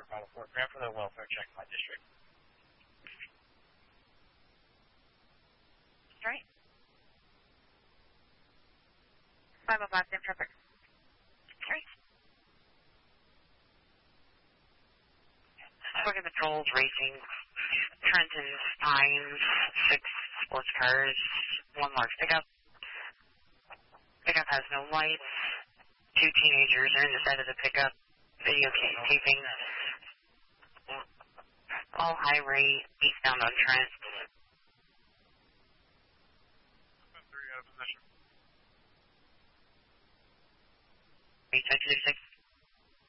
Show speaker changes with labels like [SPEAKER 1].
[SPEAKER 1] Vital Fort Grant for the welfare check in my district.
[SPEAKER 2] Right. 505 Sim Traffic. Right.
[SPEAKER 3] Border Patrol's racing. Trenton Pines, 6 sports cars, 1 large pickup. Pickup has no lights. 2 teenagers are in the side of the pickup. Videotaping. All high rate, eastbound on Trent.
[SPEAKER 1] 3 out of position.
[SPEAKER 3] 8636.